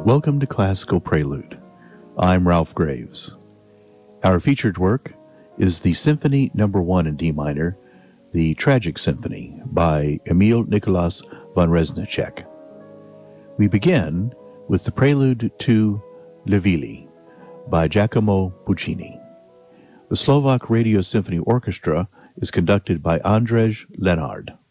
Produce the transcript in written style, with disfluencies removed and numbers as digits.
Welcome to Classical Prelude. I'm Ralph Graves. Our featured work is the Symphony No. 1 in D minor, the Tragic Symphony by Emil Nikolaus von Reznicek. We begin with the prelude to Le Villi by Giacomo Puccini. The Slovak Radio Symphony Orchestra is conducted by Andrzej Lenard.